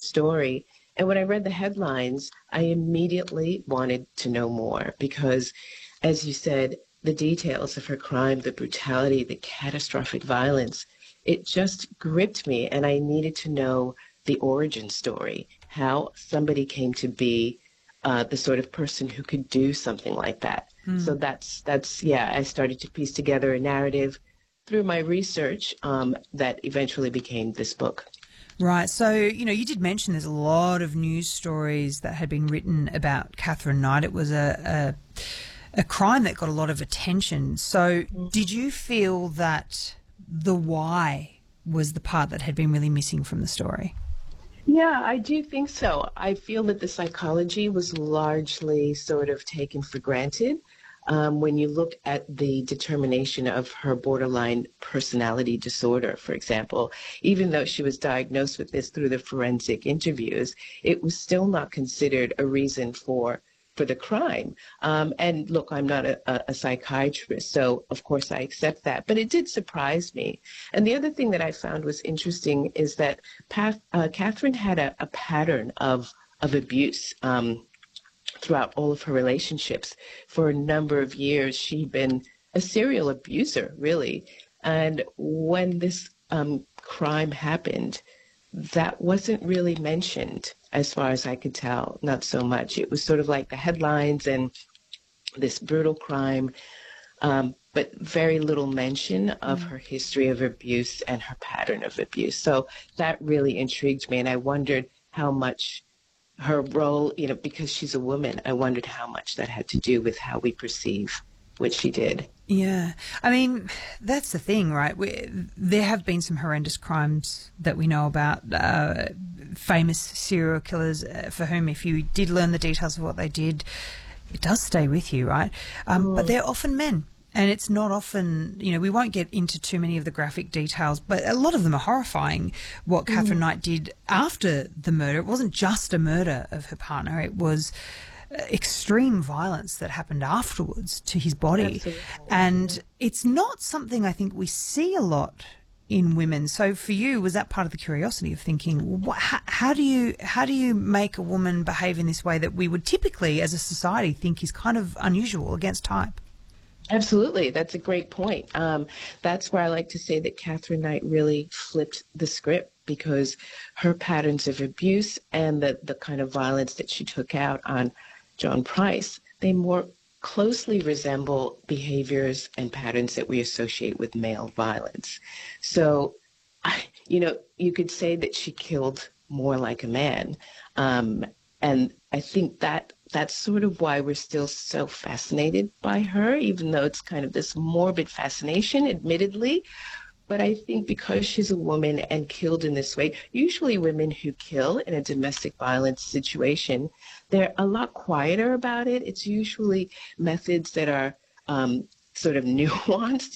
story. And when I read the headlines, I immediately wanted to know more because, as you said, the details of her crime, the brutality, the catastrophic violence, it just gripped me. And I needed to know the origin story, how somebody came to be the sort of person who could do something like that. So yeah, I started to piece together a narrative through my research that eventually became this book. Right. So, you did mention there's a lot of news stories that had been written about Katherine Knight. It was a crime that got a lot of attention. So did you feel that the why was the part that had been really missing from the story? Yeah, I do think so. I feel that the psychology was largely sort of taken for granted. When you look at the determination of her borderline personality disorder, for example, even though she was diagnosed with this through the forensic interviews, it was still not considered a reason for the crime. And look, I'm not a psychiatrist, so of course I accept that. But it did surprise me. And the other thing that I found was interesting is that Catherine had a pattern of abuse. Throughout all of her relationships. For a number of years, she'd been a serial abuser, really. And when this crime happened, that wasn't really mentioned, as far as I could tell, not so much. It was sort of like the headlines and this brutal crime, but very little mention of her history of abuse and her pattern of abuse. So that really intrigued me, and I wondered how much her role, because she's a woman, I wondered how much that had to do with how we perceive what she did. Yeah. I mean, that's the thing, right? There have been some horrendous crimes that we know about, famous serial killers for whom if you did learn the details of what they did, it does stay with you, right? But they're often men. And it's not often, we won't get into too many of the graphic details, but a lot of them are horrifying, what Katherine Knight did after the murder. It wasn't just a murder of her partner. It was extreme violence that happened afterwards to his body. Absolutely. And it's not something I think we see a lot in women. So for you, was that part of the curiosity of thinking, how do you make a woman behave in this way that we would typically, as a society, think is kind of unusual, against type? Absolutely. That's a great point. That's where I like to say that Katherine Knight really flipped the script, because her patterns of abuse and the kind of violence that she took out on John Price, they more closely resemble behaviors and patterns that we associate with male violence. So, you could say that she killed more like a man. And I think that's sort of why we're still so fascinated by her, even though it's kind of this morbid fascination, admittedly. But I think because she's a woman and killed in this way, usually women who kill in a domestic violence situation, they're a lot quieter about it. It's usually methods that are sort of nuanced,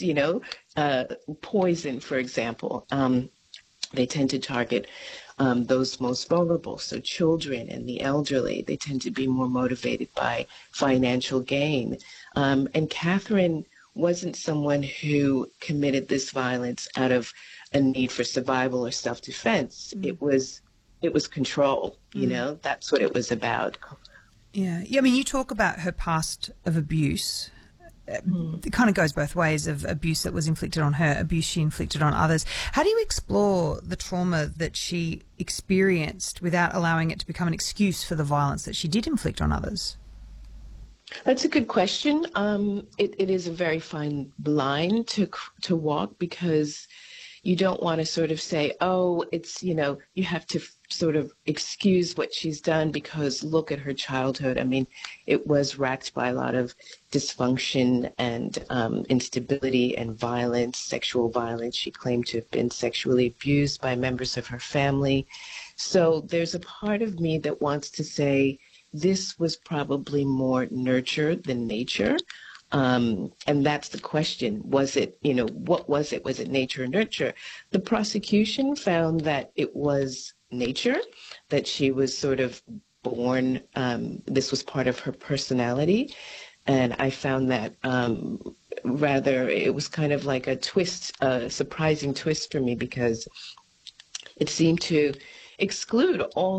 poison, for example. They tend to target those most vulnerable, so children and the elderly. They tend to be more motivated by financial gain. And Catherine wasn't someone who committed this violence out of a need for survival or self-defense. It was control, that's what it was about. Yeah. I mean, you talk about her past of abuse. It kind of goes both ways, of abuse that was inflicted on her, abuse she inflicted on others. How do you explore the trauma that she experienced without allowing it to become an excuse for the violence that she did inflict on others? That's a good question. It is a very fine line to walk, because you don't want to sort of say, oh, it's, you have to sort of excuse what she's done because look at her childhood. I mean, it was racked by a lot of dysfunction and instability and violence, sexual violence. She claimed to have been sexually abused by members of her family. So there's a part of me that wants to say this was probably more nurture than nature. And that's the question. Was it, what was it? Was it nature or nurture? The prosecution found that it was nature, that she was sort of born, this was part of her personality. And I found that rather, it was kind of like a twist, a surprising twist for me, because it seemed to exclude all